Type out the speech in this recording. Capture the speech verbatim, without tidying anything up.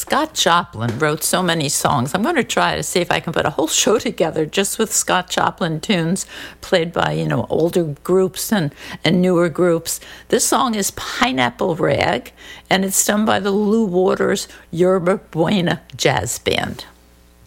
Scott Joplin wrote so many songs. I'm going to try to see if I can put a whole show together just with Scott Joplin tunes played by, you know, older groups and, and newer groups. This song is Pineapple Rag, and it's done by the Lou Waters Yerba Buena Jazz Band.